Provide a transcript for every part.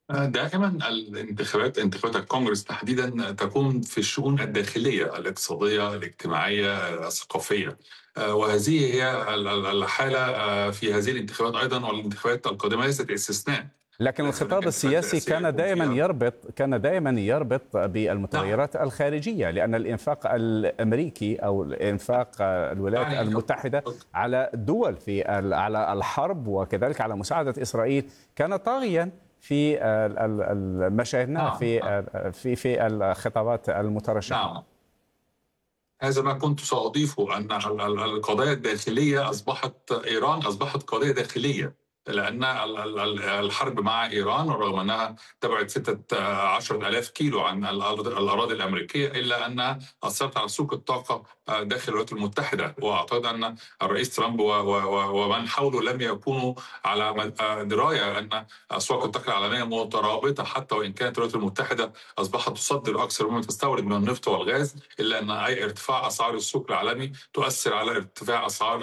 دائما انتخابات الكونغرس تحديدا تكون في الشؤون الداخليه الاقتصاديه الاجتماعيه الثقافيه. وهذه هي الحاله في هذه الانتخابات ايضا، والانتخابات القادمه ليست استثناء. لكن ليس هناك الخطاب انتخابات السياسي رئاسيه كان يكون دائما فيها. يربط نعم. بالمتغيرات الخارجية، لأن الإنفاق الأمريكي أو الإنفاق الولايات يعني المتحدة على دول على الحرب وكذلك على مساعدة إسرائيل كان طاغيا في ما شاهدناه نعم. في الخطابات المترشحين. نعم، هذا ما كنت سأضيفه، أن القضايا الداخلية إيران أصبحت قضية داخلية، لأن الحرب مع إيران رغم أنها تبعد 16,000 كيلو عن الأراضي الأمريكية، إلا أنها أثرت على سوق الطاقة داخل الولايات المتحدة. وأعتقد أن الرئيس ترامب ومن حوله لم يكونوا على دراية أن أسواق الطاقة العالمية مترابطة، حتى وإن كانت الولايات المتحدة أصبحت تصدر أكثر مما تستورد من النفط والغاز، إلا أن أي ارتفاع أسعار السوق العالمي تؤثر على ارتفاع أسعار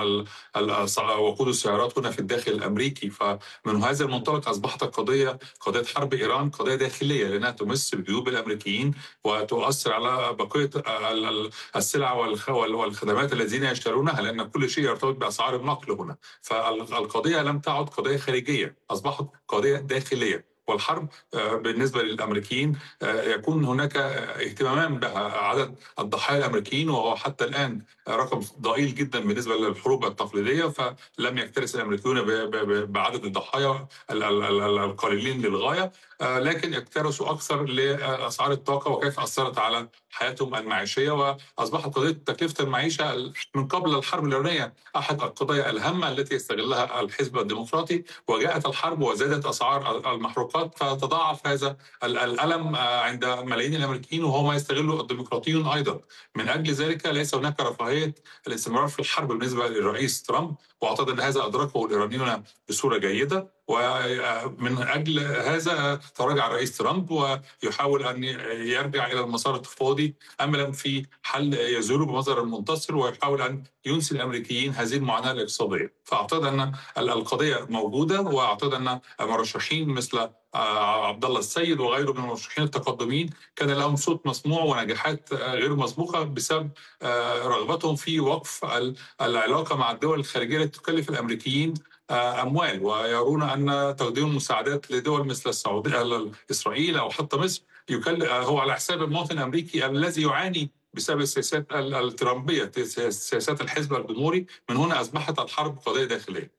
وقود السيارات هنا في الداخل الأمريكي. فمن هذا المنطلق أصبحت قضية حرب إيران قضية داخلية، لأنها تمس الجيوب الأمريكيين وتؤثر على بقية السلع والخدمات الذين يشترونها، لأن كل شيء يرتبط بأسعار النقل هنا. فالقضية لم تعد قضية خارجية، أصبحت قضية داخلية. والحرب بالنسبة للأمريكيين يكون هناك اهتمام بعدد الضحايا الأمريكيين، وهو حتى الآن رقم ضئيل جدا بالنسبة للحروب التقليدية. فلم يكترث الأمريكيون بعدد الضحايا القليلين للغاية، لكن اكترثوا أكثر لأسعار الطاقة وكيف أثرت على حياتهم المعيشية. وأصبحت قضية تكلفة المعيشة من قبل الحرب الإيرانية أحد القضايا الهامة التي يستغلها الحزب الديمقراطي، وجاءت الحرب وزادت أسعار المحروقات، فتضاعف هذا الألم عند ملايين الأمريكيين، وهو ما يستغله الديمقراطيون أيضا. من أجل ذلك ليس هناك رفاهية الاستمرار في الحرب بالنسبة للرئيس ترامب، وأعتقد أن هذا أدركه الإيرانيون بصورة جيدة. ومن أجل هذا تراجع الرئيس ترامب ويحاول أن يرجع إلى المسار التفاوضي أملا في حل يزول بمظهر المنتصر، ويحاول أن ينسي الأمريكيين هذه المعاناة الاقتصادية. فأعتقد أن القضية موجودة، وأعتقد أن مرشحين مثل عبد الله السيد وغيره من المرشحين التقدمين كان لهم صوت مسموع ونجاحات غير مسبوقة بسبب رغبتهم في وقف العلاقة مع الدول الخارجية التي تكلف الأمريكيين أموال، ويرون أن تقديم المساعدات لدول مثل السعودية إسرائيل أو حتى مصر هو على حساب المواطن الأمريكي الذي يعاني بسبب السياسات الترامبية، سياسات الحزب الجمهوري. من هنا أصبحت الحرب قضية داخلية.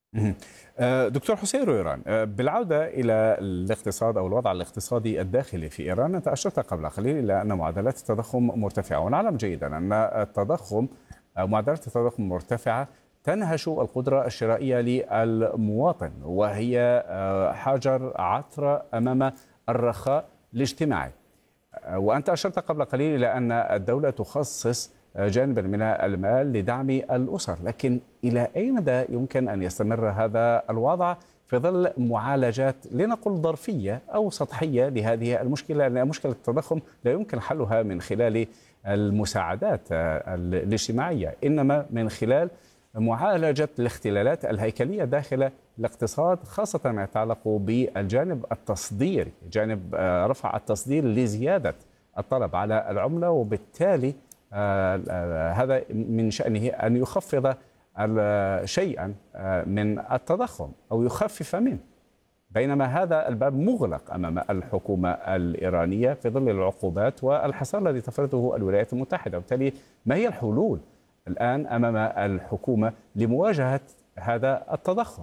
دكتور حسين رويران، بالعودة إلى الاقتصاد أو الوضع الاقتصادي الداخلي في إيران، أنت أشرت قبل قليل إلى أن معدلات التضخم مرتفعة، ونعلم جيدا أن معدلات التضخم مرتفعة تنهش القدرة الشرائية للمواطن، وهي حجر عثرة أمام الرخاء الاجتماعي. وأنت أشرت قبل قليل إلى أن الدولة تخصص جانبا من المال لدعم الأسر، لكن إلى أي مدى يمكن أن يستمر هذا الوضع في ظل معالجات لنقل ظرفية أو سطحية لهذه المشكلة؟ لأن مشكلة التضخم لا يمكن حلها من خلال المساعدات الاجتماعية، إنما من خلال معالجة الاختلالات الهيكلية داخل الاقتصاد، خاصة ما يتعلق بالجانب التصديري، جانب رفع التصدير لزيادة الطلب على العملة، وبالتالي هذا من شأنه أن يخفض شيئا من التضخم أو يخفف منه، بينما هذا الباب مغلق أمام الحكومة الإيرانية في ظل العقوبات والحصار الذي تفرضه الولايات المتحدة. وبالتالي ما هي الحلول الآن أمام الحكومة لمواجهة هذا التضخم؟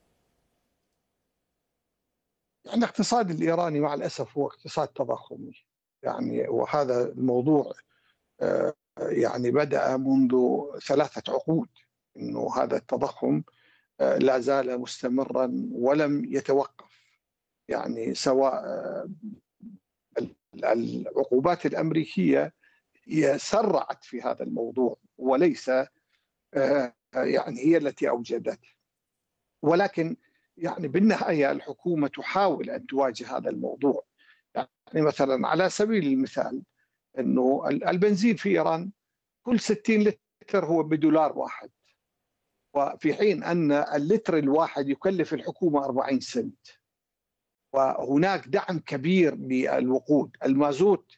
يعني الاقتصاد الإيراني مع الأسف هو اقتصاد تضخمي، يعني وهذا الموضوع يعني بدأ منذ 3 عقود، أنه هذا التضخم لا زال مستمرا ولم يتوقف. يعني سواء العقوبات الأمريكية هي سرعت في هذا الموضوع وليس يعني هي التي أوجدته، ولكن يعني بالنهاية الحكومة تحاول أن تواجه هذا الموضوع. يعني مثلا على سبيل المثال أنه البنزين في إيران كل 60 لتر هو بدولار واحد، وفي حين أن اللتر الواحد يكلف الحكومة 40 سنت، وهناك دعم كبير للوقود. المازوت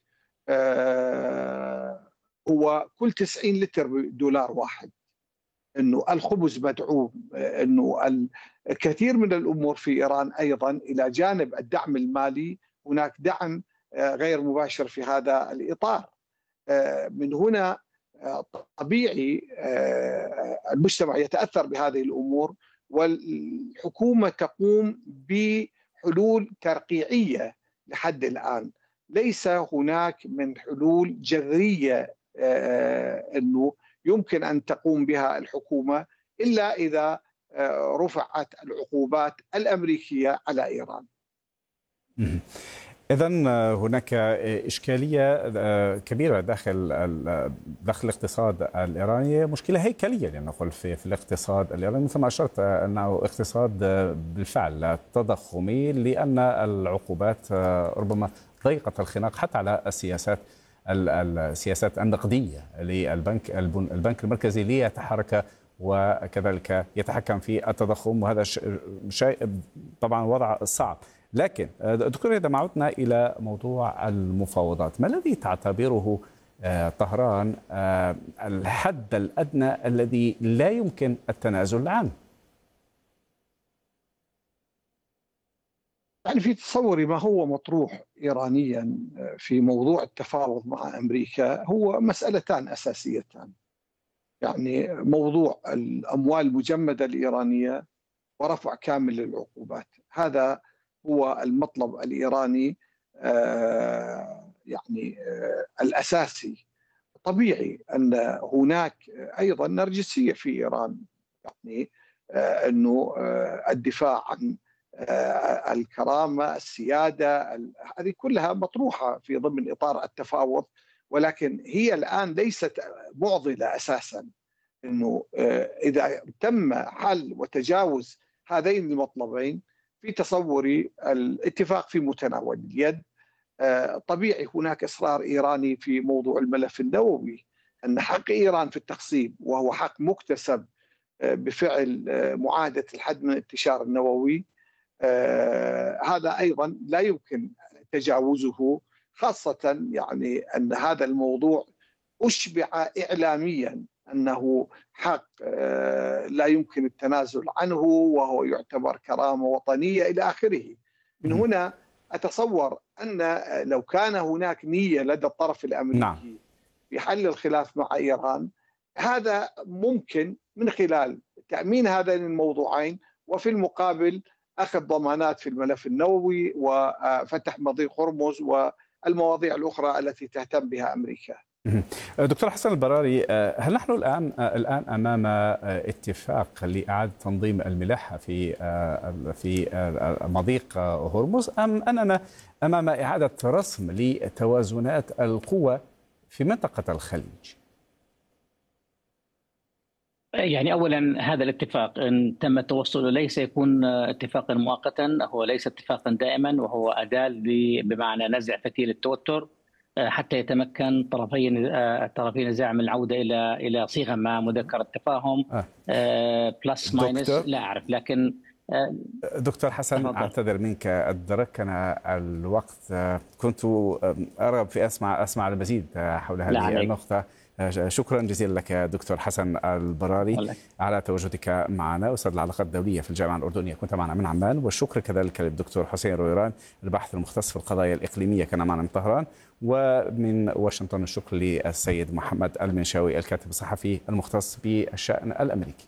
هو كل 90 لتر بدولار واحد. انه الخبز مدعوم، انه الكثير من الامور في ايران ايضا الى جانب الدعم المالي هناك دعم غير مباشر في هذا الاطار. من هنا طبيعي المجتمع يتاثر بهذه الامور، والحكومه تقوم بحلول ترقيعيه لحد الان. ليس هناك من حلول جذريه انه يمكن أن تقوم بها الحكومة إلا إذا رفعت العقوبات الأمريكية على إيران. إذن هناك إشكالية كبيرة داخل الاقتصاد الإيراني، مشكلة هيكلية لنقول في الاقتصاد الإيراني، مثل ما أشرت أنه اقتصاد بالفعل تضخمي، لأن العقوبات ربما ضيقت الخناق حتى على السياسات النقدية للبنك المركزي ليتحرك وكذلك يتحكم في التضخم، وهذا شيء طبعا وضع صعب. لكن دكتور، إذا ما عدنا إلى موضوع المفاوضات، ما الذي تعتبره طهران الحد الأدنى الذي لا يمكن التنازل عنه؟ يعني في تصوري ما هو مطروح إيرانيا في موضوع التفاوض مع أمريكا هو مسألتان أساسيتان. يعني موضوع الأموال المجمدة الإيرانية ورفع كامل للعقوبات، هذا هو المطلب الإيراني الأساسي. طبيعي أن هناك أيضا نرجسية في إيران، يعني أنه الدفاع عن الكرامة، السيادة، هذه كلها مطروحة في ضمن إطار التفاوض، ولكن هي الآن ليست معضلة أساسا. أنه إذا تم حل وتجاوز هذين المطلبين في تصوري الاتفاق في متناول اليد. طبيعي هناك إصرار إيراني في موضوع الملف النووي، أن حق إيران في التخصيب وهو حق مكتسب بفعل معاهدة الحد من الانتشار النووي، هذا أيضا لا يمكن تجاوزه، خاصة يعني أن هذا الموضوع أشبع إعلاميا أنه حق لا يمكن التنازل عنه، وهو يعتبر كرامة وطنية إلى آخره. من هنا أتصور أن لو كان هناك نية لدى الطرف الأمريكي في حل الخلاف مع إيران، هذا ممكن من خلال تأمين هذين الموضوعين، وفي المقابل أخذ ضمانات في الملف النووي وفتح مضيق هرمز والمواضيع الأخرى التي تهتم بها أمريكا. دكتور حسن البراري، هل نحن الآن أمام اتفاق لإعادة تنظيم الملاحة في مضيق هرمز، أم أننا أمام إعادة رسم لتوازنات القوى في منطقة الخليج؟ يعني أولا هذا الاتفاق إن تم التوصل إليه سيكون اتفاقا مؤقتا، هو ليس اتفاقا دائما، وهو أداة بمعنى نزع فتيل التوتر حتى يتمكن طرفي النزاع من العودة إلى صيغة ما مذكرة تفاهم بلس ماينس، لا أعرف. لكن دكتور حسن، أعتذر منك، أدركنا الوقت، كنت أرغب في أسمع المزيد حول هذه النقطة. شكرا جزيلا لك دكتور حسن البراري على تواجدك معنا، أستاذ العلاقات الدولية في الجامعة الأردنية، كنت معنا من عمان. والشكر كذلك للدكتور حسين رويران، الباحث المختص في القضايا الإقليمية، كان معنا من طهران. ومن واشنطن الشكر للسيد محمد المنشاوي، الكاتب الصحفي المختص بالشأن الأمريكي.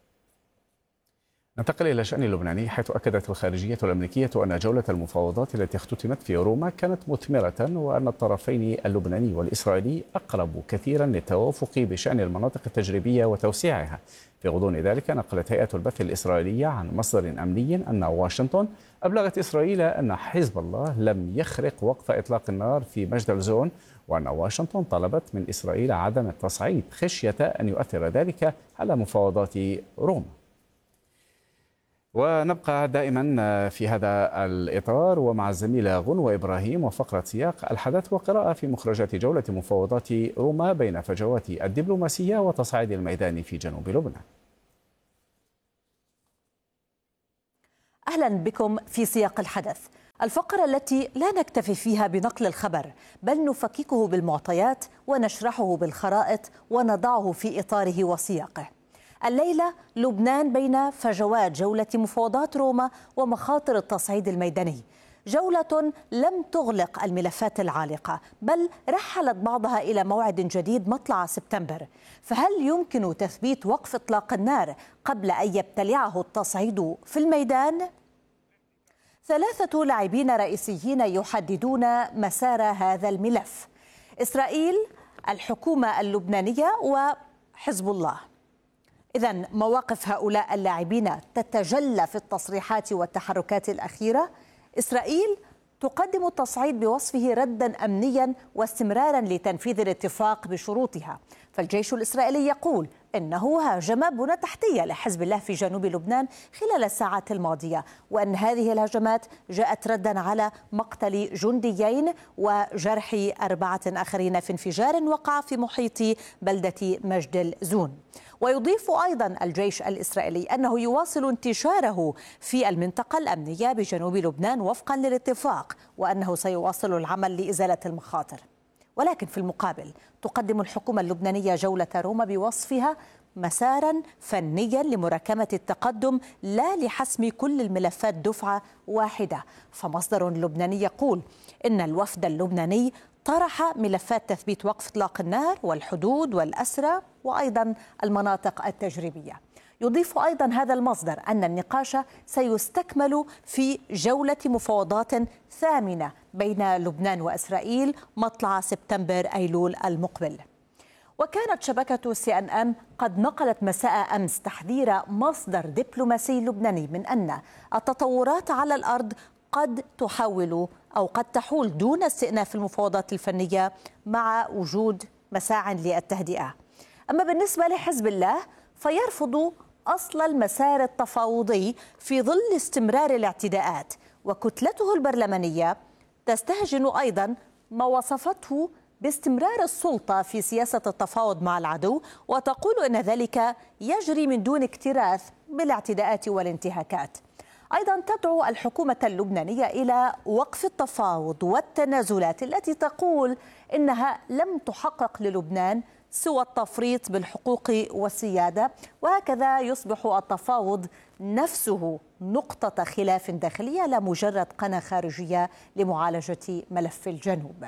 ننتقل إلى الشأن اللبناني، حيث أكدت الخارجية الأمريكية أن جولة المفاوضات التي اختتمت في روما كانت مثمرة، وأن الطرفين اللبناني والإسرائيلي أقربوا كثيرا للتوافق بشأن المناطق التجريبية وتوسيعها. في غضون ذلك، نقلت هيئة البث الإسرائيلية عن مصدر أمني أن واشنطن أبلغت إسرائيل أن حزب الله لم يخرق وقف إطلاق النار في مجدل زون، وأن واشنطن طلبت من إسرائيل عدم التصعيد خشية أن يؤثر ذلك على مفاوضات روما. ونبقى دائما في هذا الإطار ومع الزميلة غنوة إبراهيم وفقرة سياق الحدث وقراءة في مخرجات جولة مفاوضات روما بين فجوات الدبلوماسية وتصعيد الميدان في جنوب لبنان. أهلا بكم في سياق الحدث. الفقرة التي لا نكتفي فيها بنقل الخبر، بل نفككه بالمعطيات ونشرحه بالخرائط ونضعه في إطاره وسياقه. الليلة لبنان بين فجوات جولة مفاوضات روما ومخاطر التصعيد الميداني، جولة لم تغلق الملفات العالقة، بل رحلت بعضها إلى موعد جديد مطلع سبتمبر. فهل يمكن تثبيت وقف إطلاق النار قبل أن يبتلعه التصعيد في الميدان؟ 3 لاعبين رئيسيين يحددون مسار هذا الملف: إسرائيل، الحكومة اللبنانية، وحزب الله. إذن مواقف هؤلاء اللاعبين تتجلى في التصريحات والتحركات الأخيرة. إسرائيل تقدم التصعيد بوصفه ردا أمنيا واستمرارا لتنفيذ الاتفاق بشروطها، فالجيش الإسرائيلي يقول إنه هاجم بنى تحتية لحزب الله في جنوب لبنان خلال الساعات الماضية، وأن هذه الهجمات جاءت ردا على مقتل جنديين وجرح 4 آخرين في انفجار وقع في محيط بلدة مجد الزون. ويضيف أيضا الجيش الإسرائيلي أنه يواصل انتشاره في المنطقة الأمنية بجنوب لبنان وفقا للاتفاق، وأنه سيواصل العمل لإزالة المخاطر. ولكن في المقابل تقدم الحكومة اللبنانية جولة روما بوصفها مسارا فنيا لمراكمة التقدم لا لحسم كل الملفات دفعة واحدة. فمصدر لبناني يقول إن الوفد اللبناني طرح ملفات تثبيت وقف إطلاق النار والحدود والأسرى وأيضا المناطق التجريبية. يضيف أيضا هذا المصدر أن النقاش سيستكمل في جولة مفاوضات ثامنة بين لبنان وإسرائيل مطلع سبتمبر أيلول المقبل. وكانت شبكة CNN قد نقلت مساء أمس تحذير مصدر دبلوماسي لبناني من أن التطورات على الأرض قد تحول دون استئناف المفاوضات الفنية مع وجود مساع للتهدئة. أما بالنسبة لحزب الله فيرفض أصل المسار التفاوضي في ظل استمرار الاعتداءات، وكتلته البرلمانية تستهجن أيضا ما وصفته باستمرار السلطة في سياسة التفاوض مع العدو، وتقول إن ذلك يجري من دون اكتراث بالاعتداءات والانتهاكات. أيضا تدعو الحكومة اللبنانية إلى وقف التفاوض والتنازلات التي تقول إنها لم تحقق للبنان سوى التفريط بالحقوق والسيادة، وهكذا يصبح التفاوض نفسه نقطة خلاف داخلية لا مجرد قناة خارجية لمعالجة ملف الجنوب.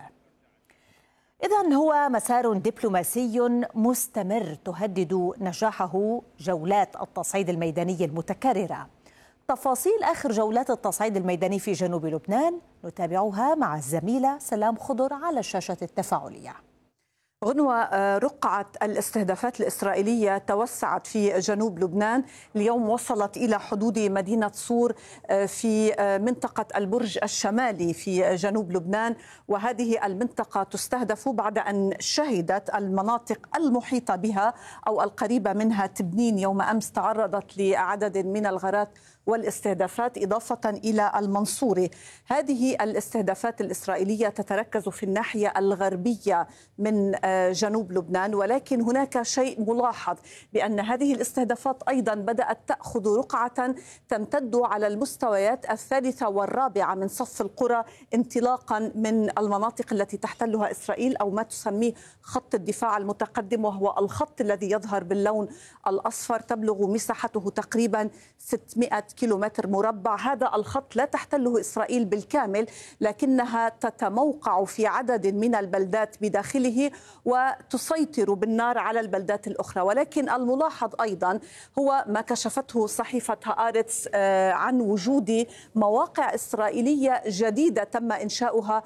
إذن هو مسار دبلوماسي مستمر تهدد نجاحه جولات التصعيد الميداني المتكررة. تفاصيل آخر جولات التصعيد الميداني في جنوب لبنان نتابعها مع الزميلة سلام خضر على الشاشة التفاعلية. غنوة، رقعة الاستهدافات الإسرائيلية توسعت في جنوب لبنان، اليوم وصلت إلى حدود مدينة صور في منطقة البرج الشمالي في جنوب لبنان، وهذه المنطقة تستهدف بعد أن شهدت المناطق المحيطة بها أو القريبة منها تبنين يوم أمس تعرضت لعدد من الغارات والاستهدافات إضافة إلى المنصوري. هذه الاستهدافات الإسرائيلية تتركز في الناحية الغربية من جنوب لبنان، ولكن هناك شيء ملاحظ بأن هذه الاستهدافات أيضا بدأت تأخذ رقعة تمتد على المستويات 3 و4 من صف القرى، انطلاقا من المناطق التي تحتلها إسرائيل أو ما تسميه خط الدفاع المتقدم، وهو الخط الذي يظهر باللون الأصفر، تبلغ مساحته تقريبا 600 كيلومتر مربع. هذا الخط لا تحتله إسرائيل بالكامل، لكنها تتموقع في عدد من البلدات بداخله وتسيطر بالنار على البلدات الأخرى. ولكن الملاحظ أيضا هو ما كشفته صحيفة هآرتس عن وجود مواقع إسرائيلية جديدة تم إنشاؤها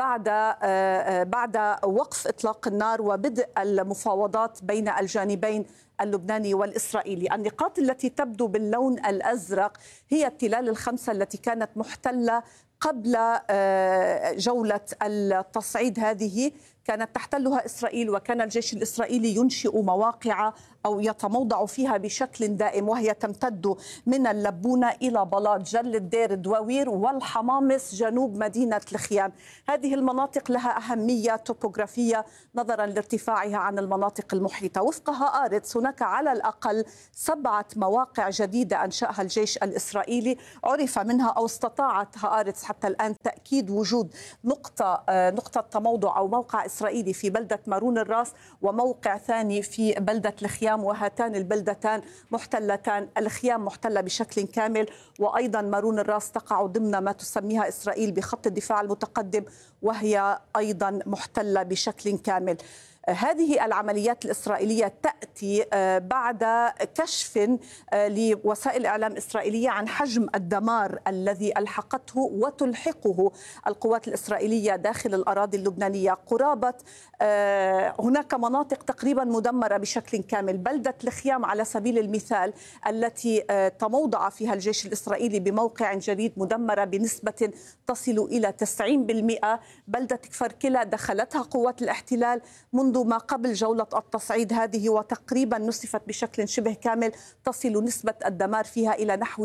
بعد وقف إطلاق النار وبدء المفاوضات بين الجانبين اللبناني والإسرائيلي. النقاط التي تبدو باللون الأزرق هي التلال ال5 التي كانت محتلة قبل جولة التصعيد هذه كانت تحتلها إسرائيل، وكان الجيش الإسرائيلي ينشئ مواقع أو يتموضع فيها بشكل دائم، وهي تمتد من اللبونة إلى بلاط جل الدير دواوير والحمامس جنوب مدينة الخيام. هذه المناطق لها أهمية توبوغرافية نظرا لارتفاعها عن المناطق المحيطة. وفق هآرتس هناك على الأقل 7 مواقع جديدة أنشأها الجيش الإسرائيلي، عرف منها أو استطاعت هآرتس حتى الآن تأكيد وجود نقطة تموضع أو موقع إسرائيلي في بلدة مارون الراس، وموقع ثاني في بلدة الخيام، وهاتان البلدتان محتلتان. الخيام محتلة بشكل كامل، وأيضا مارون الراس تقع ضمن ما تسميها إسرائيل بخط الدفاع المتقدم، وهي أيضا محتلة بشكل كامل. هذه العمليات الإسرائيلية تأتي بعد كشف لوسائل إعلام إسرائيلية عن حجم الدمار الذي ألحقته وتلحقه القوات الإسرائيلية داخل الأراضي اللبنانية. قرابة هناك مناطق تقريبا مدمرة بشكل كامل. بلدة الخيام على سبيل المثال التي تموضع فيها الجيش الإسرائيلي بموقع جديد مدمرة بنسبة تصل إلى 90%. بلدة كفر كلا دخلتها قوات الاحتلال منذ ما قبل جولة التصعيد هذه، وتقريبا نسفت بشكل شبه كامل، تصل نسبة الدمار فيها إلى نحو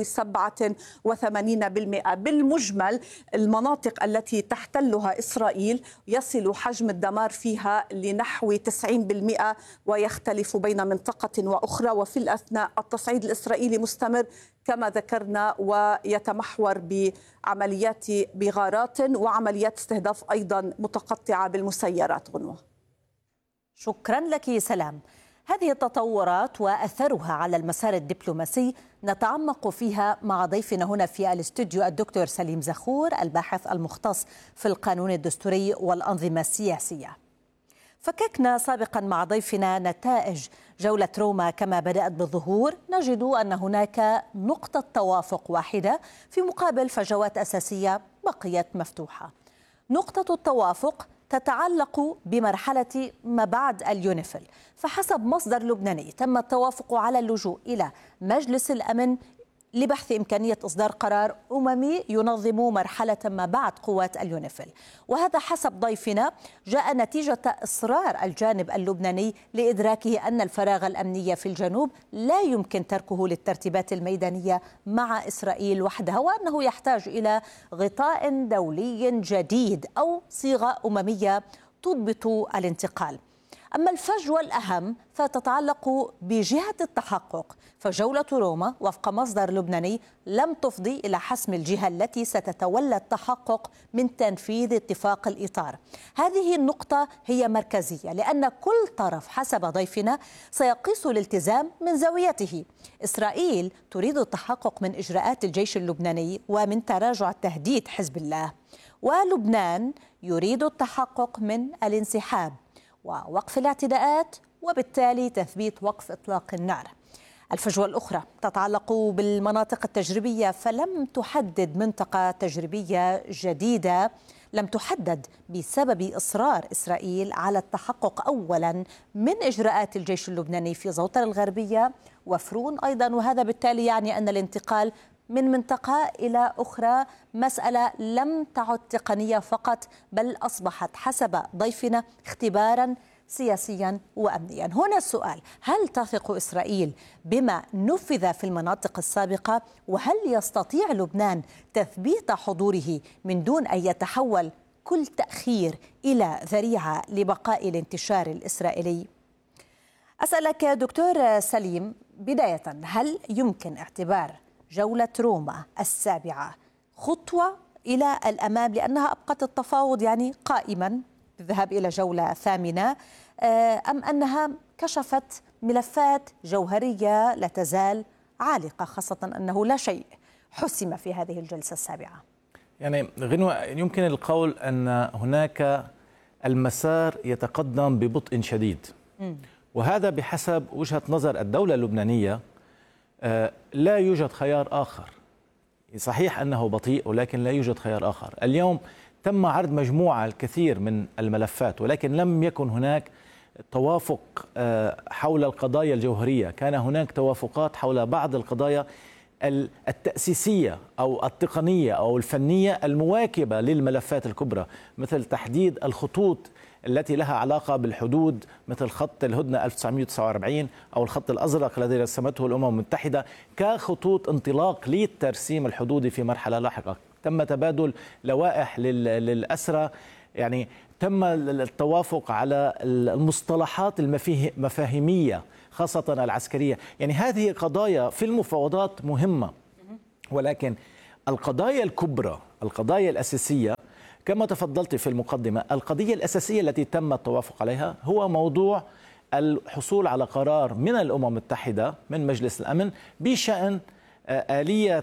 87%. بالمجمل المناطق التي تحتلها إسرائيل يصل حجم الدمار فيها لنحو 90%، ويختلف بين منطقة وأخرى. وفي الأثناء التصعيد الإسرائيلي مستمر كما ذكرنا، ويتمحور بعمليات بغارات وعمليات استهداف أيضا متقطعة بالمسيرات. غنوة، شكرا لك سلام. هذه التطورات وأثرها على المسار الدبلوماسي نتعمق فيها مع ضيفنا هنا في الاستوديو الدكتور سليم زخور، الباحث المختص في القانون الدستوري والأنظمة السياسية. فككنا سابقا مع ضيفنا نتائج جولة روما كما بدأت بالظهور، نجد أن هناك نقطة توافق واحدة في مقابل فجوات أساسية بقيت مفتوحة. نقطة التوافق تتعلق بمرحلة ما بعد اليونيفيل، فحسب مصدر لبناني تم التوافق على اللجوء إلى مجلس الأمن لبحث إمكانية إصدار قرار أممي ينظم مرحلة ما بعد قوات اليونيفيل، وهذا حسب ضيفنا جاء نتيجة إصرار الجانب اللبناني لإدراكه أن الفراغ الأمني في الجنوب لا يمكن تركه للترتيبات الميدانية مع إسرائيل وحدها، وأنه يحتاج إلى غطاء دولي جديد أو صيغة أممية تضبط الانتقال. أما الفجوة الأهم فتتعلق بجهة التحقق، فجولة روما وفق مصدر لبناني لم تفضي إلى حسم الجهة التي ستتولى التحقق من تنفيذ اتفاق الإطار. هذه النقطة هي مركزية لأن كل طرف حسب ضيفنا سيقيس الالتزام من زاويته. إسرائيل تريد التحقق من إجراءات الجيش اللبناني ومن تراجع تهديد حزب الله، ولبنان يريد التحقق من الانسحاب ووقف الاعتداءات وبالتالي تثبيت وقف إطلاق النار. الفجوة الأخرى تتعلق بالمناطق التجريبية، فلم تحدد منطقة تجريبية جديدة، لم تحدد بسبب إصرار إسرائيل على التحقق أولا من إجراءات الجيش اللبناني في زوطر الغربية وفرون أيضا، وهذا بالتالي يعني أن الانتقال من منطقة إلى أخرى مسألة لم تعد تقنية فقط، بل أصبحت حسب ضيفنا اختبارا سياسيا وأمنيا. هنا السؤال: هل تثق إسرائيل بما نفذ في المناطق السابقة؟ وهل يستطيع لبنان تثبيت حضوره من دون أن يتحول كل تأخير إلى ذريعة لبقاء الانتشار الإسرائيلي؟ أسألك دكتور سليم بداية، هل يمكن اعتبار جولة روما السابعة خطوة إلى الأمام لأنها أبقت التفاوض يعني قائما بالذهاب إلى جولة ثامنة، أم أنها كشفت ملفات جوهرية لا تزال عالقة، خاصة أنه لا شيء حسم في هذه الجلسة السابعة؟ يعني غنوة، يمكن القول أن هناك المسار يتقدم ببطء شديد، وهذا بحسب وجهة نظر الدولة اللبنانية. لا يوجد خيار آخر. صحيح أنه بطيء ولكن لا يوجد خيار آخر. اليوم تم عرض مجموعة الكثير من الملفات، ولكن لم يكن هناك توافق حول القضايا الجوهرية. كان هناك توافقات حول بعض القضايا التأسيسية أو التقنية أو الفنية المواكبة للملفات الكبرى، مثل تحديد الخطوط التي لها علاقة بالحدود مثل خط الهدنة 1949 أو الخط الأزرق الذي رسمته الأمم المتحدة كخطوط انطلاق للترسيم الحدودي في مرحلة لاحقة. تم تبادل لوائح للأسرى، يعني تم التوافق على المصطلحات المفاهيمية خاصة العسكرية. يعني هذه قضايا في المفاوضات مهمة، ولكن القضايا الكبرى، القضايا الأساسية كما تفضلت في المقدمة، القضية الأساسية التي تم التوافق عليها هو موضوع الحصول على قرار من الأمم المتحدة من مجلس الأمن بشأن آلية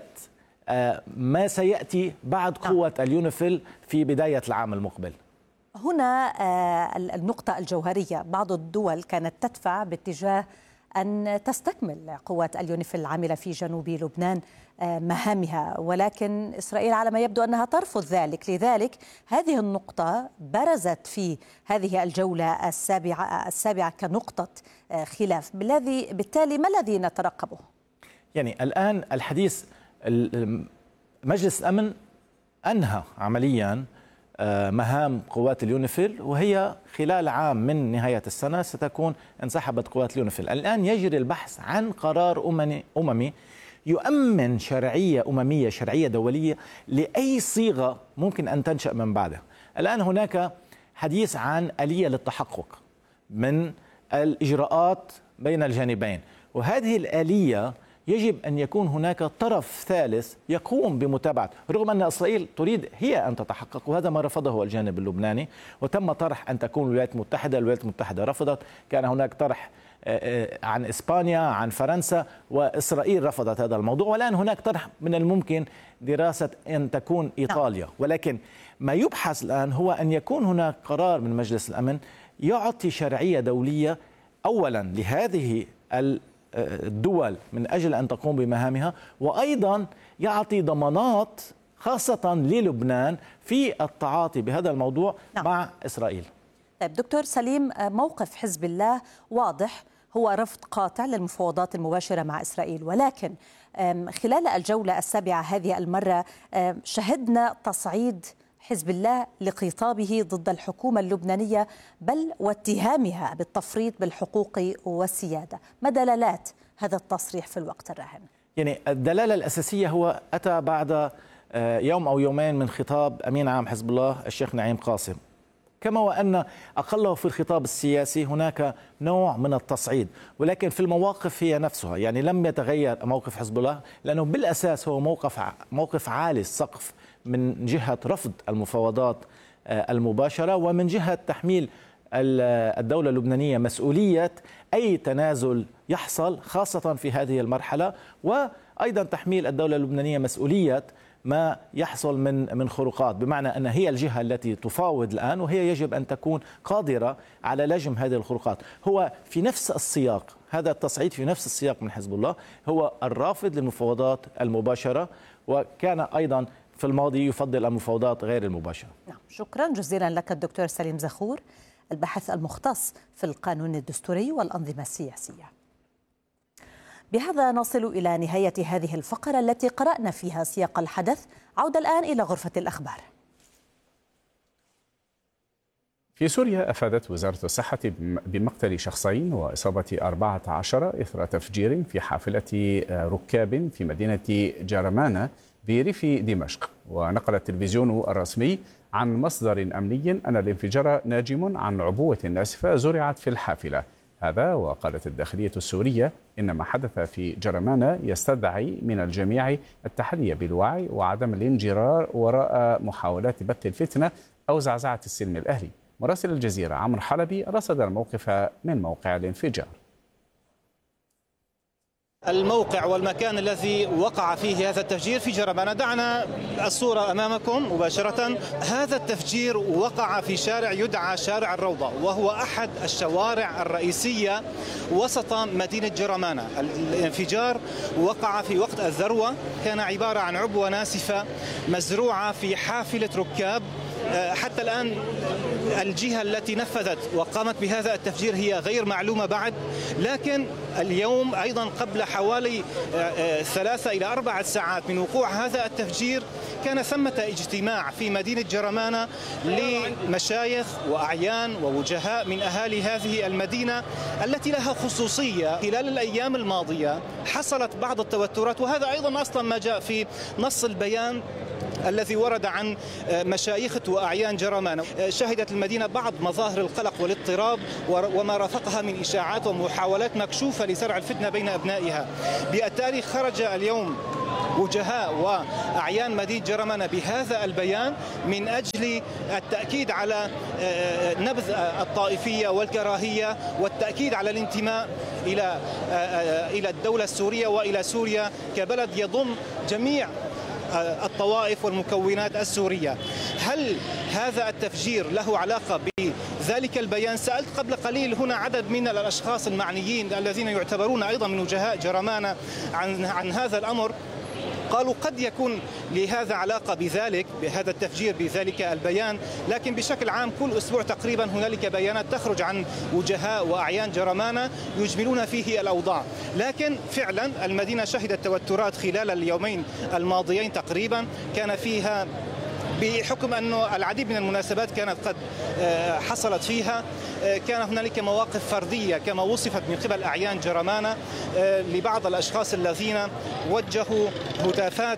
ما سيأتي بعد قوة اليونيفيل في بداية العام المقبل. هنا النقطة الجوهرية، بعض الدول كانت تدفع باتجاه أن تستكمل قوات اليونيفيل العاملة في جنوب لبنان مهامها، ولكن إسرائيل على ما يبدو أنها ترفض ذلك. لذلك هذه النقطة برزت في هذه الجولة السابعة كنقطة خلاف. بالتالي ما الذي نترقبه؟ يعني الآن الحديث، مجلس الأمن أنهى عمليا مهام قوات اليونيفيل، وهي خلال عام من نهاية السنة ستكون انسحبت قوات اليونيفيل. الآن يجري البحث عن قرار أممي يؤمن شرعية أممية، شرعية دولية لأي صيغة ممكن أن تنشأ من بعدها. الآن هناك حديث عن آلية للتحقق من الإجراءات بين الجانبين، وهذه الآلية يجب أن يكون هناك طرف ثالث يقوم بمتابعة، رغم أن إسرائيل تريد هي أن تتحقق، وهذا ما رفضه الجانب اللبناني، وتم طرح أن تكون الولايات المتحدة. الولايات المتحدة رفضت، كان هناك طرح عن إسبانيا، عن فرنسا، وإسرائيل رفضت هذا الموضوع، والآن هناك طرح من الممكن دراسة أن تكون إيطاليا. ولكن ما يبحث الآن هو أن يكون هناك قرار من مجلس الأمن يعطي شرعية دولية أولا لهذه الدول من أجل أن تقوم بمهامها، وأيضا يعطي ضمانات خاصة للبنان في التعاطي بهذا الموضوع مع إسرائيل. طيب دكتور سليم، موقف حزب الله واضح، هو رفض قاطع للمفاوضات المباشرة مع إسرائيل، ولكن خلال الجولة السابعة هذه المرة شهدنا تصعيد حزب الله لخطابه ضد الحكومة اللبنانية، بل واتهامها بالتفريط بالحقوق والسيادة. ما دلالات هذا التصريح في الوقت الراهن؟ يعني الدلالة الأساسية هو أتى بعد يوم أو يومين من خطاب أمين عام حزب الله الشيخ نعيم قاسم، كما وأن أقله في الخطاب السياسي هناك نوع من التصعيد، ولكن في المواقف هي نفسها. يعني لم يتغير موقف حزب الله، لأنه بالأساس هو موقف عالي السقف من جهة رفض المفاوضات المباشرة، ومن جهة تحميل الدولة اللبنانية مسؤولية أي تنازل يحصل خاصة في هذه المرحلة، وأيضا تحميل الدولة اللبنانية مسؤولية ما يحصل من خروقات، بمعنى أن هي الجهة التي تفاوض الآن، وهي يجب أن تكون قادرة على لجم هذه الخروقات. هو في نفس السياق، هذا التصعيد في نفس السياق من حزب الله، هو الرافض للمفاوضات المباشرة، وكان أيضا في الماضي يفضل المفاوضات غير المباشرة. نعم، شكرا جزيلا لك الدكتور سليم زخور، الباحث المختص في القانون الدستوري والأنظمة السياسية. بهذا نصل إلى نهاية هذه الفقرة التي قرأنا فيها سياق الحدث. عودة الآن إلى غرفة الأخبار. في سوريا أفادت وزارة الصحة بمقتل شخصين وإصابة 14 إثر تفجير في حافلة ركاب في مدينة جرمانة بريف دمشق. ونقل التلفزيون الرسمي عن مصدر أمني أن الانفجار ناجم عن عبوة ناسفة زرعت في الحافلة. هذا وقالت الداخلية السورية إن ما حدث في جرمانة يستدعي من الجميع التحلي بالوعي وعدم الانجرار وراء محاولات بث الفتنة أو زعزعة السلم الأهلي. مراسل الجزيرة عمرو حلبي رصد الموقف من موقع الانفجار. الموقع والمكان الذي وقع فيه هذا التفجير في جرمانة، دعنا الصورة أمامكم مباشرة. هذا التفجير وقع في شارع يدعى شارع الروضة، وهو أحد الشوارع الرئيسية وسط مدينة جرمانة. الانفجار وقع في وقت الذروة، كان عبارة عن عبوة ناسفة مزروعة في حافلة ركاب حتى الآن الجهة التي نفذت وقامت بهذا التفجير هي غير معلومة بعد، لكن اليوم أيضا قبل حوالي 3 إلى 4 ساعات من وقوع هذا التفجير كان ثمة اجتماع في مدينة جرمانة لمشايخ وأعيان ووجهاء من أهالي هذه المدينة التي لها خصوصية. خلال الأيام الماضية حصلت بعض التوترات، وهذا أيضا أصلا ما جاء في نص البيان الذي ورد عن مشايخ وأعيان جرمانة. شهدت المدينة بعض مظاهر القلق والاضطراب وما رافقها من إشاعات ومحاولات مكشوفة لزرع الفتنة بين أبنائها. بالتالي خرج اليوم وجهاء وأعيان مدينة جرمانة بهذا البيان من أجل التأكيد على نبذ الطائفية والكراهية والتأكيد على الانتماء إلى الدولة السورية وإلى سوريا كبلد يضم جميع الطوائف والمكونات السورية. هل هذا التفجير له علاقة بذلك البيان؟ سألت قبل قليل هنا عدد من الأشخاص المعنيين الذين يعتبرون أيضا من وجهاء جرمانة عن هذا الأمر، قالوا قد يكون لهذا علاقة بذلك، بهذا التفجير، بذلك البيان، لكن بشكل عام كل أسبوع تقريبا هنالك بيانات تخرج عن وجهاء وأعيان جرمانة يجملون فيه الأوضاع. لكن فعلا المدينة شهدت توترات خلال اليومين الماضيين تقريبا، كان فيها بحكم أنه العديد من المناسبات كانت قد حصلت فيها، كان هنالك مواقف فردية كما وصفت من قبل أعيان جرمانة لبعض الأشخاص الذين وجهوا هتافات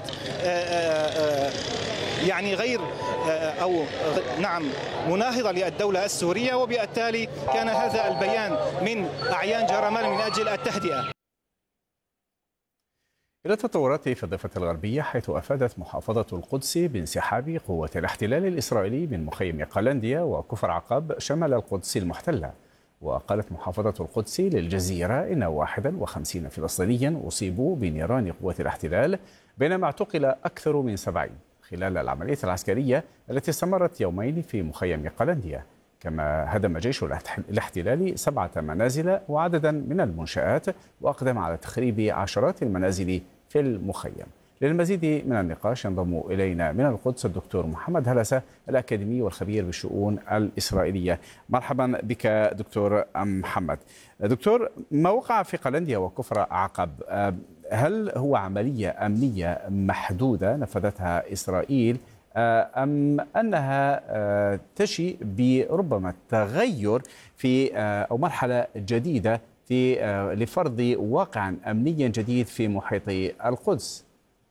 يعني غير أو نعم مناهضة للدولة السورية، وبالتالي كان هذا البيان من أعيان جرمانة من أجل التهدئة. إلى التطورات في الضفة الغربية، حيث أفادت محافظة القدس بانسحاب قوة الاحتلال الإسرائيلي من مخيم قلنديا وكفر عقب شمال القدس المحتلة. وقالت محافظة القدس للجزيرة إن 51 فلسطينيا أصيبوا بنيران قوة الاحتلال، بينما اعتقل أكثر من 70 خلال العملية العسكرية التي استمرت يومين في مخيم قلنديا. كما هدم جيش الاحتلال 7 منازل وعددا من المنشآت، وأقدم على تخريب عشرات المنازل في المخيم. للمزيد من النقاش ينضم إلينا من القدس الدكتور محمد هلسة، الأكاديمي والخبير بالشؤون الإسرائيلية. مرحبا بك دكتور محمد. دكتور، ما وقع في قلنديا وكفر عقب هل هو عملية أمنية محدودة نفذتها إسرائيل، أم أنها تشي بربما تغير في أو مرحلة جديدة في لفرض واقع أمني جديد في محيط القدس؟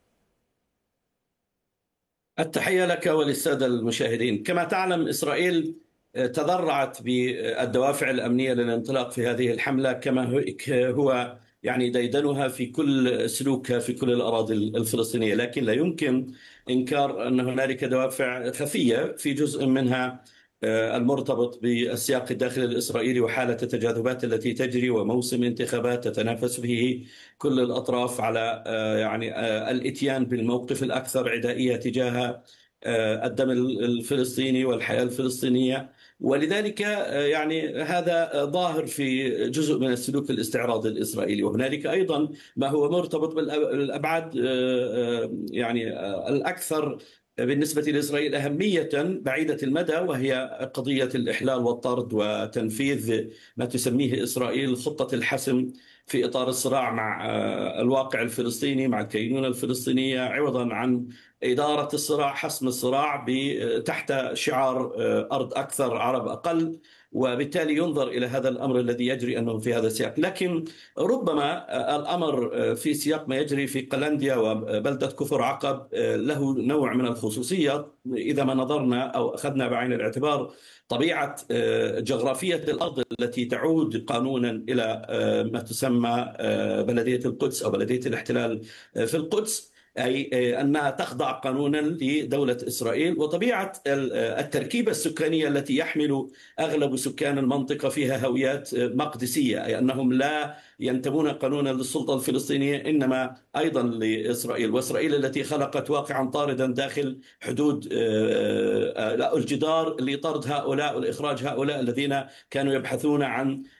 التحية لك وللسادة المشاهدين. كما تعلم إسرائيل تذرعت بالدوافع الأمنية للانطلاق في هذه الحملة، كما هو يعني ديدنها في كل سلوكها في كل الأراضي الفلسطينية، لكن لا يمكن إنكار أن هنالك دوافع خفية في جزء منها المرتبط بالسياق الداخلي الإسرائيلي وحالة التجاذبات التي تجري وموسم انتخابات تتنافس فيه كل الأطراف على يعني الإتيان بالموقف الأكثر عدائية تجاه الدم الفلسطيني والحياة الفلسطينية. ولذلك يعني هذا ظاهر في جزء من السلوك الاستعراضي الإسرائيلي. وهنالك أيضا ما هو مرتبط بالأبعاد يعني الأكثر بالنسبة لإسرائيل أهمية بعيدة المدى، وهي قضية الإحلال والطرد وتنفيذ ما تسميه إسرائيل خطة الحسم في إطار الصراع مع الواقع الفلسطيني، مع الكينونة الفلسطينية، عوضا عن إدارة الصراع، حسم الصراع تحت شعار أرض أكثر عرب أقل. وبالتالي ينظر إلى هذا الأمر الذي يجري أنه في هذا السياق. لكن ربما الأمر في سياق ما يجري في قلنديا وبلدة كفر عقب له نوع من الخصوصية إذا ما نظرنا أو أخذنا بعين الاعتبار طبيعة جغرافية الأرض التي تعود قانونا إلى ما تسمى بلدية القدس أو بلدية الاحتلال في القدس، أي أنها تخضع قانونا لدولة إسرائيل. وطبيعة التركيبة السكانية التي يحمل أغلب سكان المنطقة فيها هويات مقدسية، أي أنهم لا ينتمون قانونا للسلطة الفلسطينية إنما أيضا لإسرائيل. وإسرائيل التي خلقت واقعا طاردا داخل حدود الجدار لطرد هؤلاء والإخراج هؤلاء الذين كانوا يبحثون عن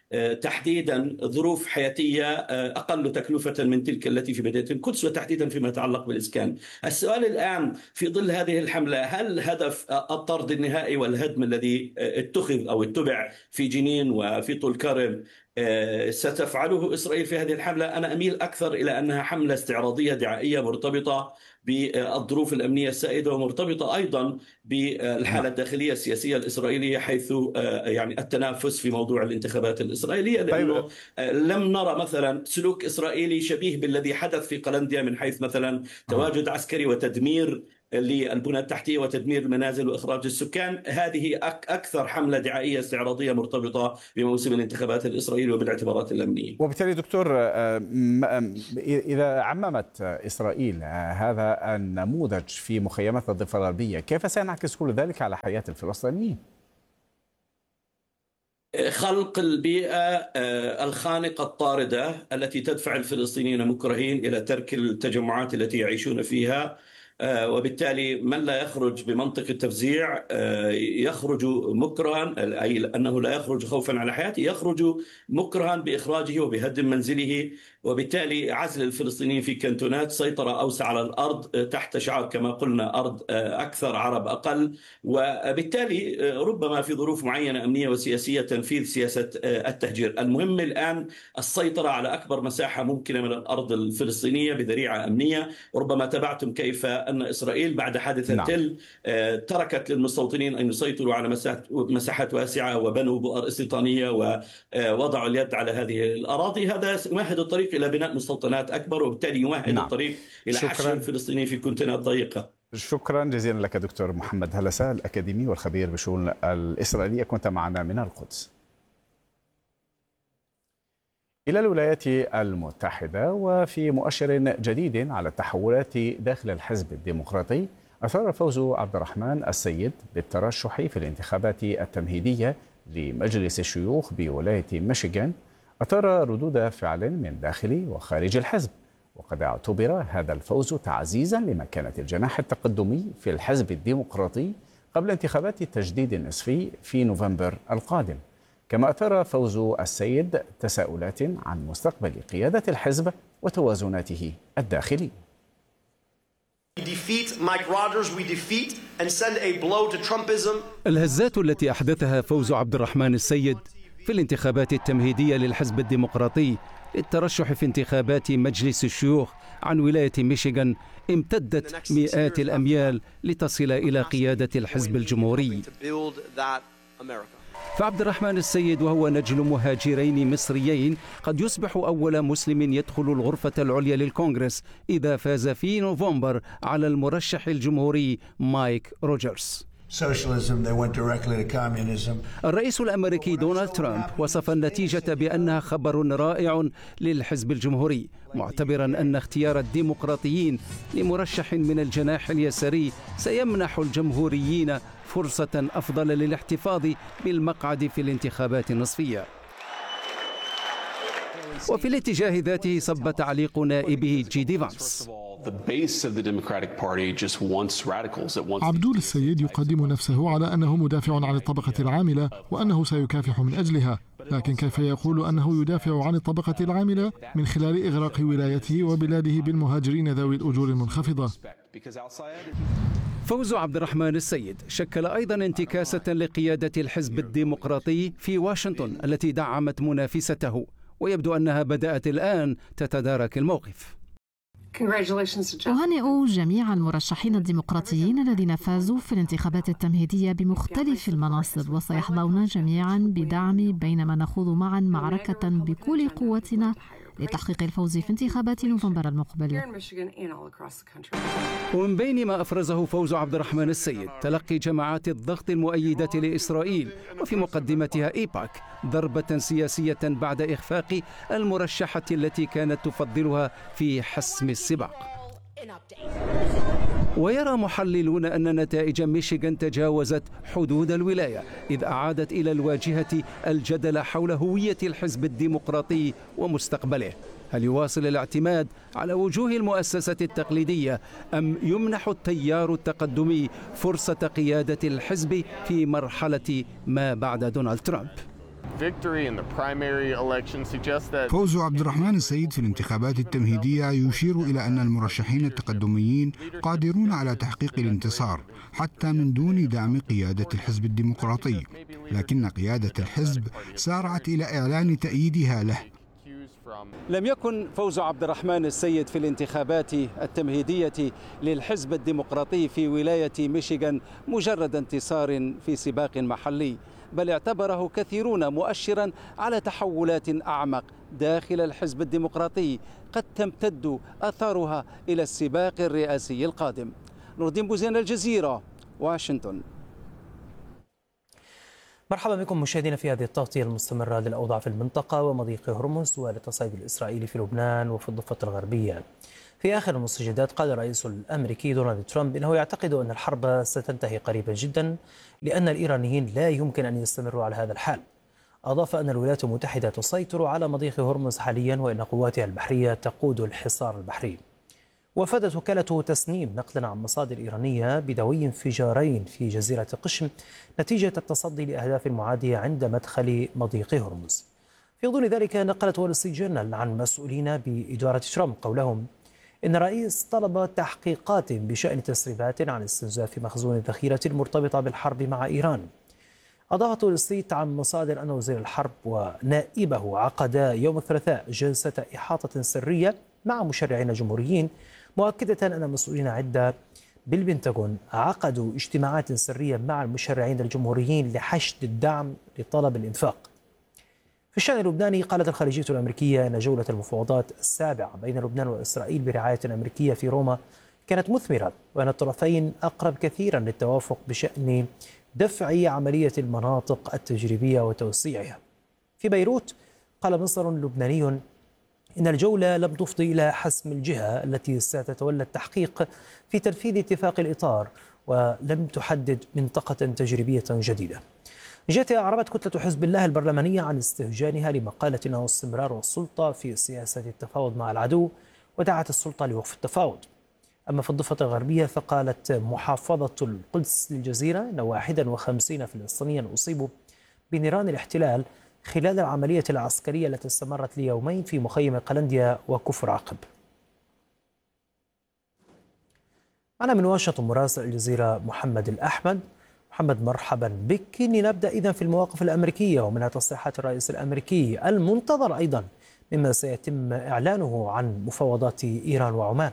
تحديدا ظروف حياتية أقل تكلفة من تلك التي في مدينة القدس، وتحديدا فيما يتعلق بالإسكان. السؤال الآن في ظل هذه الحملة، هل هدف الطرد النهائي والهدم الذي اتخذ أو اتبع في جنين وفي طول كرم ستفعله إسرائيل في هذه الحملة؟ أنا أميل أكثر إلى أنها حملة استعراضية دعائية مرتبطة بالظروف الأمنية السائدة، ومرتبطة أيضا بالحالة الداخلية السياسية الإسرائيلية، حيث يعني التنافس في موضوع الانتخابات الإسرائيلية، لأنه لم نرى مثلا سلوك إسرائيلي شبيه بالذي حدث في قلنديا، من حيث مثلا تواجد عسكري وتدمير للبنى التحتية وتدمير المنازل وإخراج السكان. هذه أكثر حملة دعائية استعراضية مرتبطة بموسم الانتخابات الإسرائيلي وبالاعتبارات الأمنية. وبالتالي دكتور، إذا عممت إسرائيل هذا النموذج في مخيمات الضفة الغربية، كيف سينعكس كل ذلك على حياة الفلسطينيين؟ خلق البيئة الخانقة الطاردة التي تدفع الفلسطينيين مكرهين إلى ترك التجمعات التي يعيشون فيها، وبالتالي من لا يخرج بمنطق التفزيع يخرج مكرها، أي أنه لا يخرج خوفا على حياته، يخرج مكرها بإخراجه وبهدم منزله، وبالتالي عزل الفلسطينيين في كانتونات، سيطرة أوسع على الأرض تحت شعار كما قلنا أرض أكثر عرب أقل، وبالتالي ربما في ظروف معينة أمنية وسياسية تنفيذ سياسة التهجير. المهم الآن السيطرة على أكبر مساحة ممكنة من الأرض الفلسطينية بذريعة أمنية. ربما تابعتم كيف أن إسرائيل بعد حادثة تل تركت للمستوطنين أن يسيطروا على مساحات واسعة، وبنوا بؤر استيطانية ووضعوا اليد على هذه الأراضي. هذا يمهد الطريق إلى بناء مستوطنات أكبر، وبالتالي يمهد الطريق إلى حشر الفلسطينيين في كونتينات ضيقة. شكرا جزيلا لك دكتور محمد هلسة، الأكاديمي والخبير بالشؤون الإسرائيلية، كنت معنا من القدس. إلى الولايات المتحدة، وفي مؤشر جديد على التحولات داخل الحزب الديمقراطي، أثار فوز عبد الرحمن السيد بالترشح في الانتخابات التمهيدية لمجلس الشيوخ بولاية ميشيغان أثار ردود فعل من داخل وخارج الحزب، وقد اعتبر هذا الفوز تعزيزا لمكانة الجناح التقدمي في الحزب الديمقراطي قبل انتخابات التجديد النصفي في نوفمبر القادم. كما أثار فوز السيد تساؤلات عن مستقبل قيادة الحزب وتوازناته الداخلي. الهزات التي أحدثها فوز عبد الرحمن السيد في الانتخابات التمهيدية للحزب الديمقراطي للترشح في انتخابات مجلس الشيوخ عن ولاية ميشيغان امتدت مئات الأميال لتصل إلى قيادة الحزب الجمهوري. فعبد الرحمن السيد، وهو نجل مهاجرين مصريين، قد يصبح أول مسلم يدخل الغرفة العليا للكونغرس إذا فاز في نوفمبر على المرشح الجمهوري مايك روجرز. الرئيس الأمريكي دونالد ترامب وصف النتيجة بأنها خبر رائع للحزب الجمهوري، معتبرا أن اختيار الديمقراطيين لمرشح من الجناح اليساري سيمنح الجمهوريين فرصة أفضل للاحتفاظ بالمقعد في الانتخابات النصفية. وفي الاتجاه ذاته صب تعليق نائبه جي دي فانس. عبدول السيد يقدم نفسه على أنه مدافع عن الطبقة العاملة وأنه سيكافح من أجلها، لكن كيف يقول أنه يدافع عن الطبقة العاملة من خلال إغراق ولايته وبلاده بالمهاجرين ذوي الأجور المنخفضة؟ فوز عبد الرحمن السيد شكل أيضا انتكاسة لقيادة الحزب الديمقراطي في واشنطن التي دعمت منافسته، ويبدو أنها بدأت الآن تتدارك الموقف. أهنئ جميع المرشحين الديمقراطيين الذين فازوا في الانتخابات التمهيدية بمختلف المناصب، وسيحظون جميعا بدعمي بينما نخوض معا معركة بكل قوتنا لتحقيق الفوز في انتخابات نوفمبر المقبل. ومن بين ما أفرزه فوز عبد الرحمن السيد تلقي جماعات الضغط المؤيدة لإسرائيل، وفي مقدمتها إيباك، ضربة سياسية بعد إخفاق المرشحة التي كانت تفضلها في حسم السباق. ويرى محللون أن نتائج ميشيغان تجاوزت حدود الولاية، إذ أعادت إلى الواجهة الجدل حول هوية الحزب الديمقراطي ومستقبله. هل يواصل الاعتماد على وجوه المؤسسة التقليدية أم يمنح التيار التقدمي فرصة قيادة الحزب في مرحلة ما بعد دونالد ترامب؟ فوز عبد الرحمن السيد في الانتخابات التمهيدية يشير إلى أن المرشحين التقدميين قادرون على تحقيق الانتصار حتى من دون دعم قيادة الحزب الديمقراطي، لكن قيادة الحزب سارعت إلى إعلان تأييدها له. لم يكن فوز عبد الرحمن السيد في الانتخابات التمهيدية للحزب الديمقراطي في ولاية ميشيغان مجرد انتصار في سباق محلي، بل اعتبره كثيرون مؤشرا على تحولات أعمق داخل الحزب الديمقراطي قد تمتد آثارها إلى السباق الرئاسي القادم. نور الدين بوزين، الجزيرة، واشنطن. مرحبا بكم مشاهدينا في هذه التغطية المستمرة للأوضاع في المنطقة ومضيق هرمز وللتصعيد الإسرائيلي في لبنان وفي الضفة الغربية. في آخر المستجدات قال الرئيس الأمريكي دونالد ترامب إنه يعتقد أن الحرب ستنتهي قريبا جدا لأن الإيرانيين لا يمكن أن يستمروا على هذا الحال. أضاف أن الولايات المتحدة تسيطر على مضيق هرمز حاليا وأن قواتها البحرية تقود الحصار البحري. وافدت وكالة تسنيم نقلا عن مصادر إيرانية بدوي انفجارين في جزيرة قشم نتيجة التصدي لأهداف معادية عند مدخل مضيق هرمز. في ظل ذلك نقلت وول ستريت جورنال عن مسؤولين بإدارة ترامب قولهم إن الرئيس طلب تحقيقات بشأن تسريبات عن استنزاف مخزون الذخيرة المرتبطة بالحرب مع إيران. أضافت وول ستريت عن مصادر أن وزير الحرب ونائبه عقدا يوم الثلاثاء جلسة إحاطة سرية مع مشرعين جمهوريين، مؤكدة أن مسؤولين عدة بالبنتاغون عقدوا اجتماعات سرية مع المشرعين الجمهوريين لحشد الدعم لطلب الإنفاق. في الشأن اللبناني قالت الخارجية الأمريكية أن جولة المفاوضات السابعة بين لبنان وإسرائيل برعاية أمريكية في روما كانت مثمرة، وأن الطرفين أقرب كثيرا للتوافق بشأن دفع عملية المناطق التجريبية وتوسيعها. في بيروت قال مصدر لبناني إن الجولة لم تفضي إلى حسم الجهة التي ستتولى التحقيق في تنفيذ اتفاق الإطار، ولم تحدد منطقة تجريبية جديدة. جهتها أعربت كتلة حزب الله البرلمانية عن استهجانها لمقالة أنه استمرار السلطة في سياسة التفاوض مع العدو، ودعت السلطة لوقف التفاوض. أما في الضفة الغربية فقالت محافظة القدس للجزيرة أن 51 فلسطينيا أصيبوا بنيران الاحتلال خلال العملية العسكرية التي استمرت ليومين في مخيم قلنديا وكفر عقب. معنا من واشنطن مراسل الجزيرة محمد الأحمد. محمد، مرحبا بك. نبدأ إذن في المواقف الأمريكية ومنها تصريحات الرئيس الأمريكي المنتظر أيضا مما سيتم إعلانه عن مفاوضات إيران وعمان.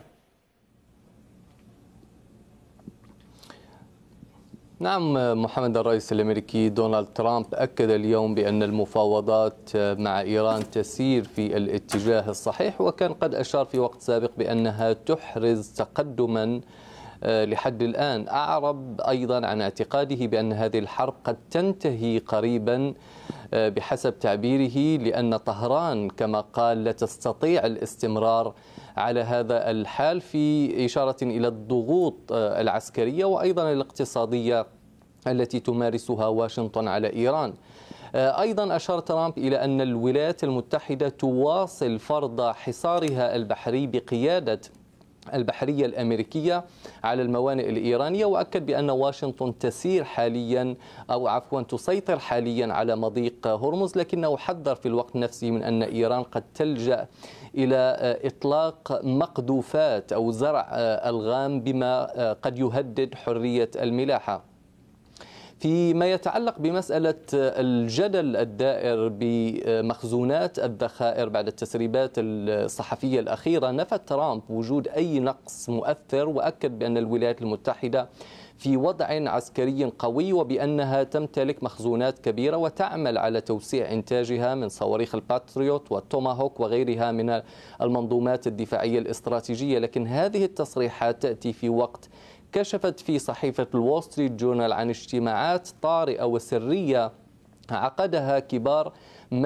نعم محمد، الرئيس الأمريكي دونالد ترامب أكد اليوم بأن المفاوضات مع إيران تسير في الاتجاه الصحيح، وكان قد أشار في وقت سابق بأنها تحرز تقدما لحد الآن. أعرب أيضا عن اعتقاده بأن هذه الحرب قد تنتهي قريبا بحسب تعبيره، لأن طهران كما قال لا تستطيع الاستمرار على هذا الحال، في إشارة إلى الضغوط العسكرية وأيضا الاقتصادية التي تمارسها واشنطن على إيران. أيضا أشار ترامب إلى أن الولايات المتحدة تواصل فرض حصارها البحري بقيادة البحرية الأمريكية على الموانئ الإيرانية، وأكد بأن واشنطن تسير حاليا تسيطر حاليا على مضيق هرمز، لكنه حذر في الوقت نفسه من أن إيران قد تلجأ إلى إطلاق مقذوفات أو زرع ألغام بما قد يهدد حرية الملاحة. فيما يتعلق بمسألة الجدل الدائر بمخزونات الذخائر بعد التسريبات الصحفية الأخيرة، نفى ترامب وجود أي نقص مؤثر، وأكد بأن الولايات المتحدة في وضع عسكري قوي وبأنها تمتلك مخزونات كبيرة وتعمل على توسيع إنتاجها من صواريخ الباتريوت والتوماهوك وغيرها من المنظومات الدفاعية الاستراتيجية. لكن هذه التصريحات تأتي في وقت كشفت في صحيفة الوول ستريت جورنال عن اجتماعات طارئة وسرية عقدها كبار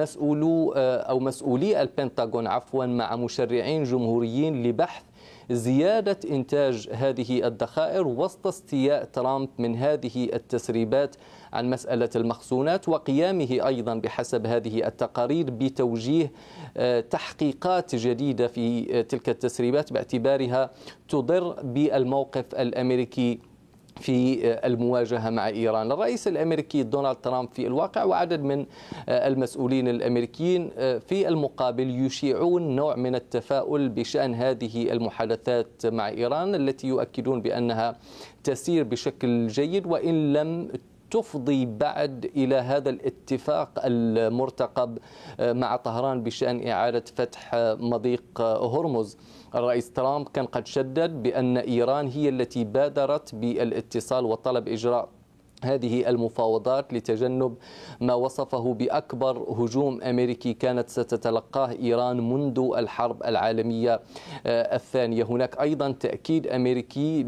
مسؤولي البنتاغون مع مشرعين جمهوريين لبحث زيادة إنتاج هذه الذخائر وسط استياء ترامب من هذه التسريبات عن مسألة المخزونات، وقيامه أيضا بحسب هذه التقارير بتوجيه تحقيقات جديدة في تلك التسريبات باعتبارها تضر بالموقف الأمريكي في المواجهة مع إيران. الرئيس الأمريكي دونالد ترامب في الواقع وعدد من المسؤولين الأمريكيين في المقابل يشيعون نوع من التفاؤل بشأن هذه المحادثات مع إيران التي يؤكدون بأنها تسير بشكل جيد، وإن لم تفضي بعد إلى هذا الاتفاق المرتقب مع طهران بشأن إعادة فتح مضيق هرمز. الرئيس ترامب كان قد شدد بأن إيران هي التي بادرت بالاتصال وطلب إجراء هذه المفاوضات لتجنب ما وصفه بأكبر هجوم أمريكي كانت ستتلقاه إيران منذ الحرب العالمية الثانية. هناك أيضا تأكيد أمريكي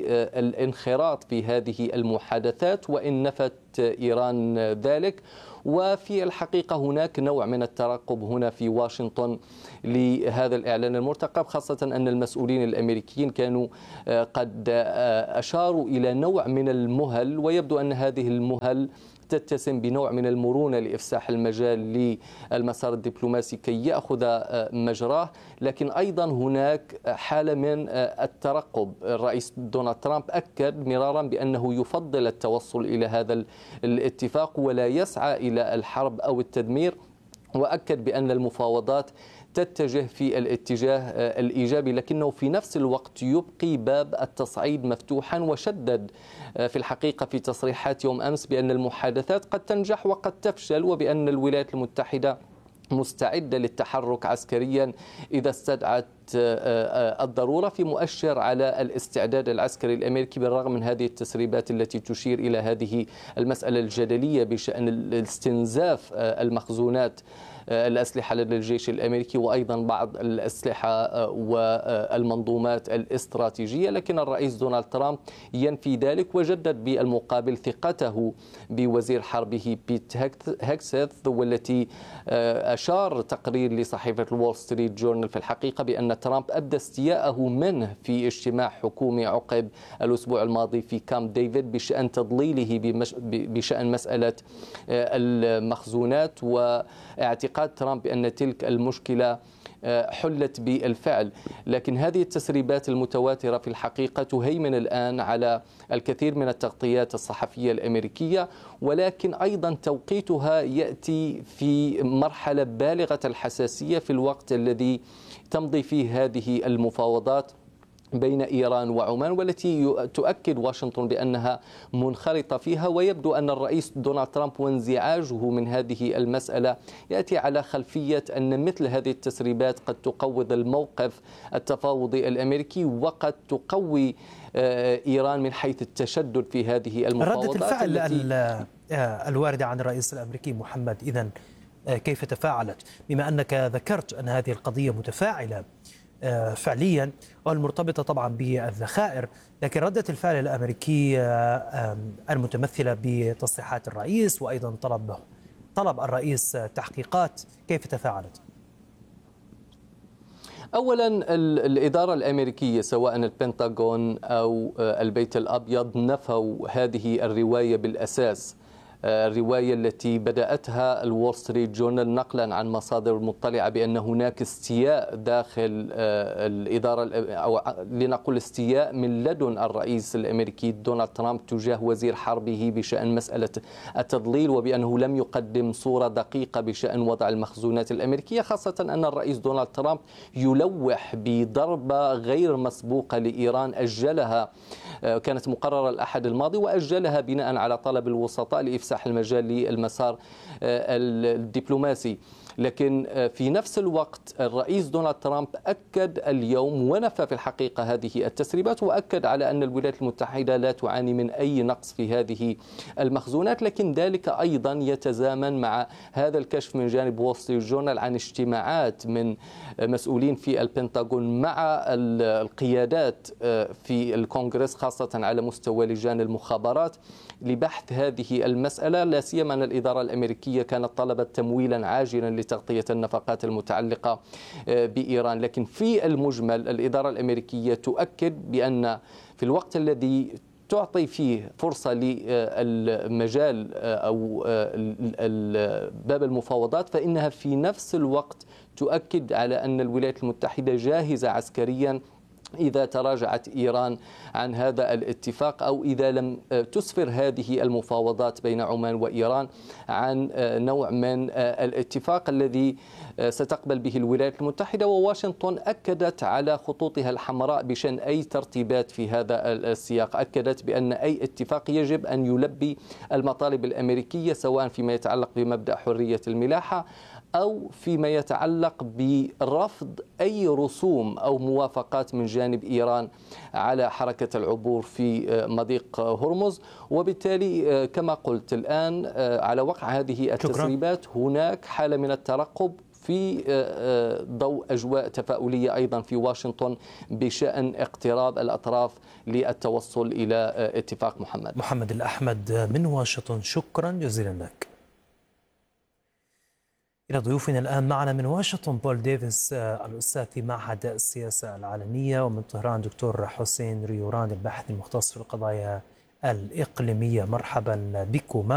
للانخراط في هذه المحادثات وإن نفت إيران ذلك، وفي الحقيقة هناك نوع من الترقب هنا في واشنطن لهذا الإعلان المرتقب، خاصة أن المسؤولين الأمريكيين كانوا قد أشاروا إلى نوع من المهل، ويبدو أن هذه المهل تتسم بنوع من المرونة لإفساح المجال للمسار الدبلوماسي كي يأخذ مجراه، لكن أيضا هناك حالة من الترقب. الرئيس دونالد ترامب أكد مرارا بأنه يفضل التوصل إلى هذا الاتفاق ولا يسعى إلى الحرب أو التدمير، وأكد بأن المفاوضات تتجه في الاتجاه الإيجابي، لكنه في نفس الوقت يبقي باب التصعيد مفتوحا، وشدد في الحقيقة في تصريحات يوم أمس بأن المحادثات قد تنجح وقد تفشل، وبأن الولايات المتحدة مستعدة للتحرك عسكريا إذا استدعت الضرورة، في مؤشر على الاستعداد العسكري الأمريكي بالرغم من هذه التسريبات التي تشير إلى هذه المسألة الجدلية بشأن استنزاف المخزونات الأسلحة لدى الجيش الأمريكي وأيضا بعض الأسلحة والمنظومات الاستراتيجية. لكن الرئيس دونالد ترامب ينفي ذلك، وجدد بالمقابل ثقته بوزير حربه بيت هيكسيث، والتي أشار تقرير لصحيفة الوول ستريت جورنال في الحقيقة بأن ترامب أبدى استياءه منه في اجتماع حكومي عقد الأسبوع الماضي في كامب ديفيد بشأن تضليله بشأن مسألة المخزونات، واعتقاد ترامب بأن تلك المشكلة حلت بالفعل. لكن هذه التسريبات المتواترة في الحقيقة تهيمن الآن على الكثير من التغطيات الصحفية الأمريكية، ولكن أيضا توقيتها يأتي في مرحلة بالغة الحساسية في الوقت الذي تمضي فيه هذه المفاوضات بين إيران وعمان، والتي تؤكد واشنطن بأنها منخرطة فيها. ويبدو أن الرئيس دونالد ترامب وانزعاجه من هذه المسألة يأتي على خلفية أن مثل هذه التسريبات قد تقوض الموقف التفاوضي الأمريكي، وقد تقوي إيران من حيث التشدد في هذه المفاوضات. ردة الفعل الواردة عن الرئيس الأمريكي محمد إذن كيف تفاعلت، بما أنك ذكرت أن هذه القضية متفاعلة فعليا والمرتبطة طبعا بالذخائر، لكن ردة الفعل الأمريكية المتمثلة بتصريحات الرئيس وأيضا طلب الرئيس تحقيقات كيف تفاعلت؟ أولا الإدارة الأمريكية سواء البنتاغون أو البيت الأبيض نفوا هذه الرواية بالأساس، الرواية التي بدأتها الوول ستريت جورنال نقلا عن مصادر مطلعة بأن هناك استياء داخل الإدارة، أو لنقل استياء من لدن الرئيس الأمريكي دونالد ترامب تجاه وزير حربه بشأن مسألة التضليل، وبأنه لم يقدم صورة دقيقة بشأن وضع المخزونات الأمريكية، خاصة أن الرئيس دونالد ترامب يلوح بضربة غير مسبوقة لإيران أجلها، كانت مقررة الأحد الماضي وأجلها بناء على طلب الوسطاء لإفساح المجال للمسار الدبلوماسي. لكن في نفس الوقت الرئيس دونالد ترامب أكد اليوم ونفى في الحقيقة هذه التسريبات، وأكد على أن الولايات المتحدة لا تعاني من أي نقص في هذه المخزونات. لكن ذلك أيضا يتزامن مع هذا الكشف من جانب وول ستريت جورنال عن اجتماعات من مسؤولين في البنتاغون مع القيادات في الكونغرس، خاصة على مستوى لجان المخابرات، لبحث هذه المسألة، لا سيما أن الإدارة الأمريكية كانت طلبت تمويلا عاجلا لتغطية النفقات المتعلقة بإيران. لكن في المجمل الإدارة الأمريكية تؤكد بأن في الوقت الذي تعطي فيه فرصة للمجال أو باب المفاوضات، فإنها في نفس الوقت تؤكد على أن الولايات المتحدة جاهزة عسكريا إذا تراجعت إيران عن هذا الاتفاق أو إذا لم تسفر هذه المفاوضات بين عمان وإيران عن نوع من الاتفاق الذي ستقبل به الولايات المتحدة. وواشنطن أكدت على خطوطها الحمراء بشأن أي ترتيبات في هذا السياق، أكدت بأن أي اتفاق يجب أن يلبي المطالب الأمريكية، سواء فيما يتعلق بمبدأ حرية الملاحة أو فيما يتعلق برفض أي رسوم أو موافقات من جانب إيران على حركة العبور في مضيق هرمز. وبالتالي كما قلت الآن على وقع هذه التسريبات هناك حالة من الترقب في ضوء أجواء تفاؤلية أيضا في واشنطن بشأن اقتراب الأطراف للتوصل إلى اتفاق. محمد الأحمد من واشنطن، شكرا جزيلا لك. إلى ضيوفنا الآن معنا من واشنطن بول ديفيس الأستاذ في معهد السياسة العالمية، ومن طهران دكتور حسين ريوران الباحث المختص في القضايا الإقليمية. مرحبا بكما.